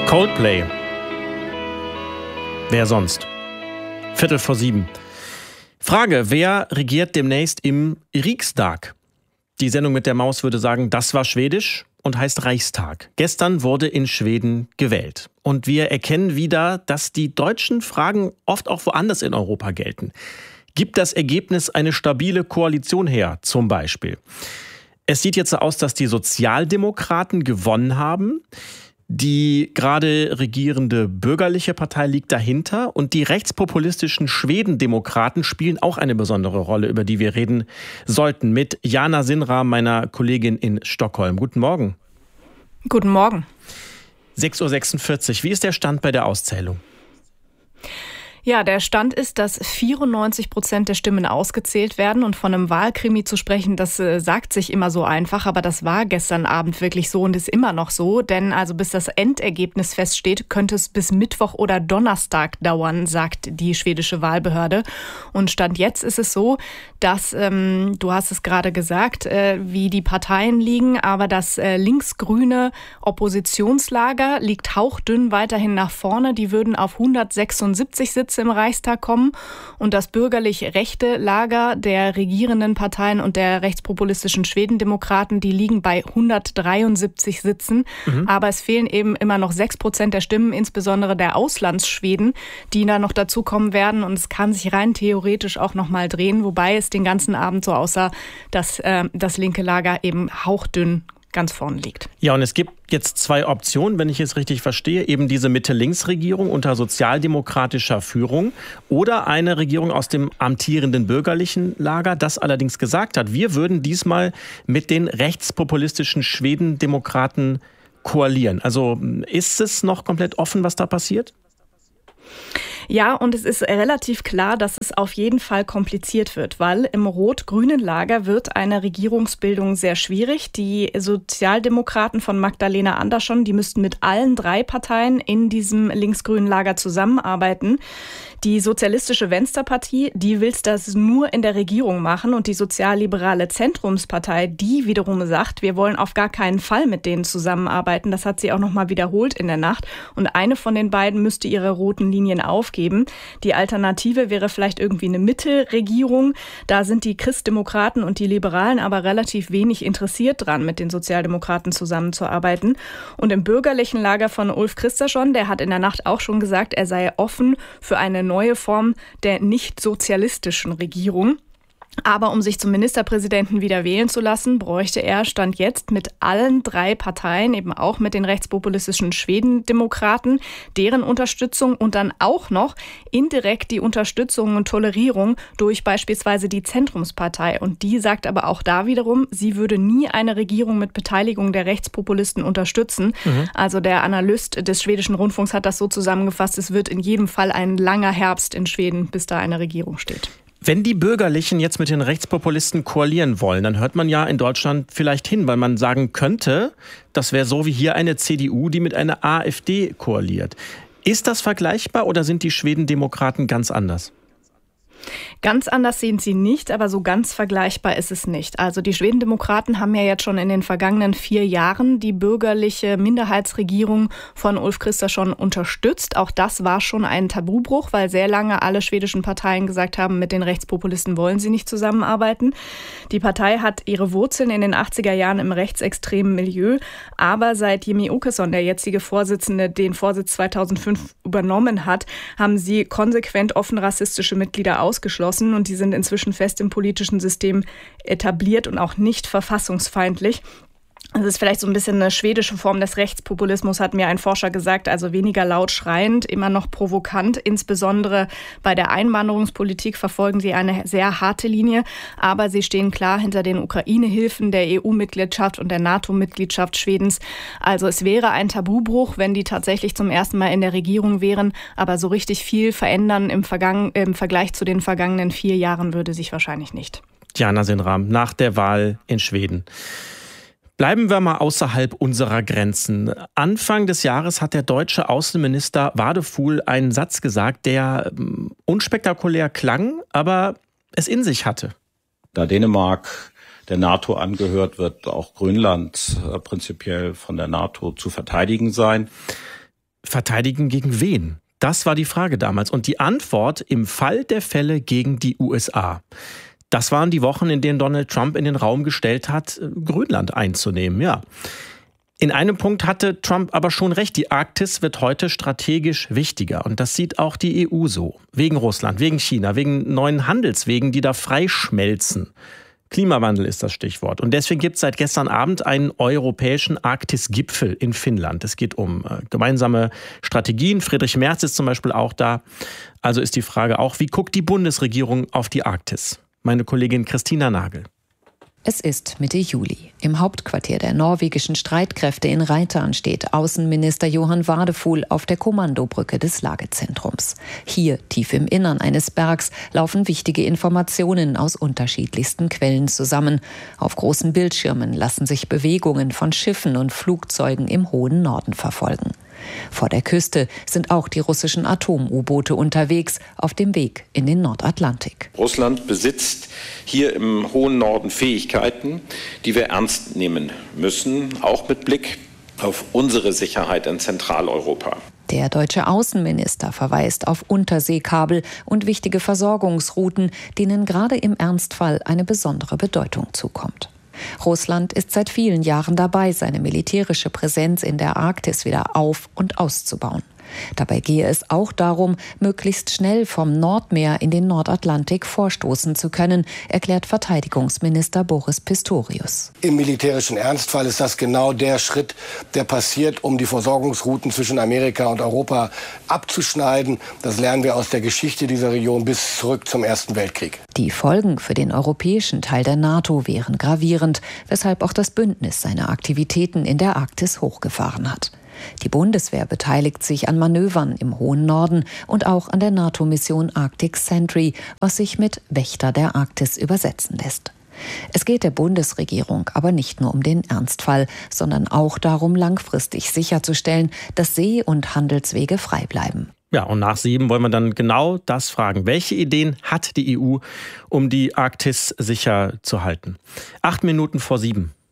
Coldplay. Wer sonst? 6:45. Frage, wer regiert demnächst im Riksdag? Die Sendung mit der Maus würde sagen, das war schwedisch und heißt Reichstag. Gestern wurde in Schweden gewählt. Und wir erkennen wieder, dass die deutschen Fragen oft auch woanders in Europa gelten. Gibt das Ergebnis eine stabile Koalition her, zum Beispiel? Es sieht jetzt so aus, dass die Sozialdemokraten gewonnen haben. Die gerade regierende bürgerliche Partei liegt dahinter und die rechtspopulistischen Schwedendemokraten spielen auch eine besondere Rolle, über die wir reden sollten, mit Jana Sinram, meiner Kollegin in Stockholm. Guten Morgen. Guten Morgen. 6:46 Uhr. Wie ist der Stand bei der Auszählung? Ja, der Stand ist, dass 94% der Stimmen ausgezählt werden. Und von einem Wahlkrimi zu sprechen, das sagt sich immer so einfach. Aber das war gestern Abend wirklich so und ist immer noch so. Denn also bis das Endergebnis feststeht, könnte es bis Mittwoch oder Donnerstag dauern, sagt die schwedische Wahlbehörde. Und Stand jetzt ist es so, dass, du hast es gerade gesagt, wie die Parteien liegen. Aber das linksgrüne Oppositionslager liegt hauchdünn weiterhin nach vorne. Die würden auf 176 Sitze im Reichstag kommen und das bürgerlich-rechte Lager der regierenden Parteien und der rechtspopulistischen Schwedendemokraten, die liegen bei 173 Sitzen. Aber es fehlen eben immer noch 6% der Stimmen, insbesondere der Auslandsschweden, die da noch dazukommen werden. Und es kann sich rein theoretisch auch noch mal drehen, wobei es den ganzen Abend so aussah, dass das linke Lager eben hauchdünn ganz vorne liegt. Ja, und es gibt jetzt zwei Optionen, wenn ich es richtig verstehe. Eben diese Mitte-Links-Regierung unter sozialdemokratischer Führung oder eine Regierung aus dem amtierenden bürgerlichen Lager, das allerdings gesagt hat, wir würden diesmal mit den rechtspopulistischen Schwedendemokraten koalieren. Also ist es noch komplett offen, was da passiert? Ja, und es ist relativ klar, dass es auf jeden Fall kompliziert wird, weil im rot-grünen Lager wird eine Regierungsbildung sehr schwierig. Die Sozialdemokraten von Magdalena Andersson, die müssten mit allen drei Parteien in diesem linksgrünen Lager zusammenarbeiten. Die sozialistische Vänsterpartie, die will das nur in der Regierung machen und die sozialliberale Zentrumspartei, die wiederum sagt, wir wollen auf gar keinen Fall mit denen zusammenarbeiten. Das hat sie auch nochmal wiederholt in der Nacht und eine von den beiden müsste ihre roten Linien aufgeben. Die Alternative wäre vielleicht irgendwie eine Mittelregierung. Da sind die Christdemokraten und die Liberalen aber relativ wenig interessiert dran, mit den Sozialdemokraten zusammenzuarbeiten. Und im bürgerlichen Lager von Ulf Kristersson, der hat in der Nacht auch schon gesagt, er sei offen für eine neue Form der nicht-sozialistischen Regierung. Aber um sich zum Ministerpräsidenten wieder wählen zu lassen, bräuchte er Stand jetzt mit allen drei Parteien, eben auch mit den rechtspopulistischen Schwedendemokraten, deren Unterstützung und dann auch noch indirekt die Unterstützung und Tolerierung durch beispielsweise die Zentrumspartei. Und die sagt aber auch da wiederum, sie würde nie eine Regierung mit Beteiligung der Rechtspopulisten unterstützen. Also der Analyst des schwedischen Rundfunks hat das so zusammengefasst, es wird in jedem Fall ein langer Herbst in Schweden, bis da eine Regierung steht. Wenn die Bürgerlichen jetzt mit den Rechtspopulisten koalieren wollen, dann hört man ja in Deutschland vielleicht hin, weil man sagen könnte, das wäre so wie hier eine CDU, die mit einer AfD koaliert. Ist das vergleichbar oder sind die Schwedendemokraten ganz anders? Ganz anders sehen sie nicht, aber so ganz vergleichbar ist es nicht. Also die Schwedendemokraten haben ja jetzt schon in den vergangenen 4 Jahren die bürgerliche Minderheitsregierung von Ulf Kristersson unterstützt. Auch das war schon ein Tabubruch, weil sehr lange alle schwedischen Parteien gesagt haben, mit den Rechtspopulisten wollen sie nicht zusammenarbeiten. Die Partei hat ihre Wurzeln in den 80er Jahren im rechtsextremen Milieu, aber seit Jimmie Åkesson, der jetzige Vorsitzende, den Vorsitz 2005 übernommen hat, haben sie konsequent offen rassistische Mitglieder ausgeschlossen und die sind inzwischen fest im politischen System etabliert und auch nicht verfassungsfeindlich. Das ist vielleicht so ein bisschen eine schwedische Form des Rechtspopulismus, hat mir ein Forscher gesagt, also weniger laut schreiend, immer noch provokant. Insbesondere bei der Einwanderungspolitik verfolgen sie eine sehr harte Linie, aber sie stehen klar hinter den Ukraine-Hilfen, der EU-Mitgliedschaft und der NATO-Mitgliedschaft Schwedens. Also es wäre ein Tabubruch, wenn die tatsächlich zum ersten Mal in der Regierung wären, aber so richtig viel verändern im Vergleich zu den vergangenen 4 Jahren würde sich wahrscheinlich nicht. Jana Sinram, nach der Wahl in Schweden. Bleiben wir mal außerhalb unserer Grenzen. Anfang des Jahres hat der deutsche Außenminister Wadefuhl einen Satz gesagt, der unspektakulär klang, aber es in sich hatte. Da Dänemark der NATO angehört, wird auch Grönland prinzipiell von der NATO zu verteidigen sein. Verteidigen gegen wen? Das war die Frage damals. Und die Antwort: im Fall der Fälle gegen die USA. Das waren die Wochen, in denen Donald Trump in den Raum gestellt hat, Grönland einzunehmen, ja. In einem Punkt hatte Trump aber schon recht. Die Arktis wird heute strategisch wichtiger. Und das sieht auch die EU so. Wegen Russland, wegen China, wegen neuen Handelswegen, die da freischmelzen. Klimawandel ist das Stichwort. Und deswegen gibt es seit gestern Abend einen europäischen Arktis-Gipfel in Finnland. Es geht um gemeinsame Strategien. Friedrich Merz ist zum Beispiel auch da. Also ist die Frage auch, wie guckt die Bundesregierung auf die Arktis? Meine Kollegin Christina Nagel. Es ist Mitte Juli. Im Hauptquartier der norwegischen Streitkräfte in Reitan steht Außenminister Johan Vadefol auf der Kommandobrücke des Lagezentrums. Hier, tief im Innern eines Bergs, laufen wichtige Informationen aus unterschiedlichsten Quellen zusammen. Auf großen Bildschirmen lassen sich Bewegungen von Schiffen und Flugzeugen im hohen Norden verfolgen. Vor der Küste sind auch die russischen Atom-U-Boote unterwegs, auf dem Weg in den Nordatlantik. Russland besitzt hier im hohen Norden Fähigkeiten, die wir ernst nehmen müssen, auch mit Blick auf unsere Sicherheit in Zentraleuropa. Der deutsche Außenminister verweist auf Unterseekabel und wichtige Versorgungsrouten, denen gerade im Ernstfall eine besondere Bedeutung zukommt. Russland ist seit vielen Jahren dabei, seine militärische Präsenz in der Arktis wieder auf- und auszubauen. Dabei gehe es auch darum, möglichst schnell vom Nordmeer in den Nordatlantik vorstoßen zu können, erklärt Verteidigungsminister Boris Pistorius. Im militärischen Ernstfall ist das genau der Schritt, der passiert, um die Versorgungsrouten zwischen Amerika und Europa abzuschneiden. Das lernen wir aus der Geschichte dieser Region bis zurück zum Ersten Weltkrieg. Die Folgen für den europäischen Teil der NATO wären gravierend, weshalb auch das Bündnis seine Aktivitäten in der Arktis hochgefahren hat. Die Bundeswehr beteiligt sich an Manövern im hohen Norden und auch an der NATO-Mission Arctic Sentry, was sich mit Wächter der Arktis übersetzen lässt. Es geht der Bundesregierung aber nicht nur um den Ernstfall, sondern auch darum, langfristig sicherzustellen, dass See- und Handelswege frei bleiben. Ja, und nach 7 wollen wir dann genau das fragen. Welche Ideen hat die EU, um die Arktis sicher zu halten? 8 Minuten vor 7.